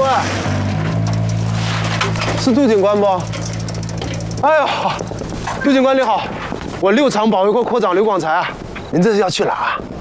是杜警官不？哎呀，杜警官你好，我六厂保卫科科长刘广才啊，您这是要去哪儿？